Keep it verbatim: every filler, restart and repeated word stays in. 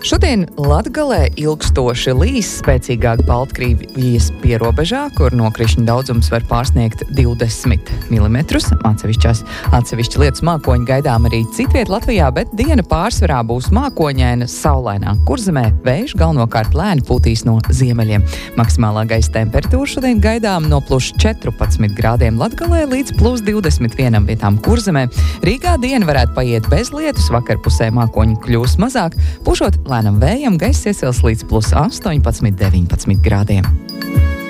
Šodien Latgalē ilgstoši līs, spēcīgāk Baltkrievijas pierobežā, kur nokrišņu daudzums var pārsniegt divdesmit milimetrus. Atsevišķās, atsevišķi lietus mākoņi gaidām arī citviet Latvijā, bet diena pārsvarā būs mākoņaina, saulainā. Kurzemē vējš galvenokārt lēni pūtīs no ziemeļiem. Maksimālā gaisa temperatūra šodien gaidām no plus četrpadsmit grādiem Latgalē līdz plus divdesmit vienam vietām Kurzemē. Rīgā diena varētu paiet bez lietus, vakarpusē mākoņi kļūs mazāk, pušot lēnam vējam, gaiss iesils līdz plus astoņpadsmit deviņpadsmit grādiem.